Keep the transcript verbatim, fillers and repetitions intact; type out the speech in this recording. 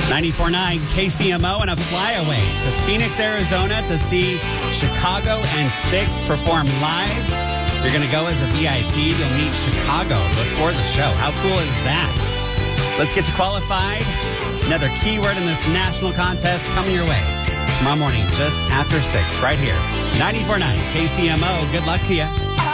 ninety-four point nine K C M O and a flyaway to Phoenix, Arizona to see Chicago and Styx perform live. You're going to go as a V I P. You'll meet Chicago before the show. How cool is that? Let's get you qualified. Another keyword in this national contest coming your way tomorrow morning just after six right here. ninety-four point nine K C M O. Good luck to you.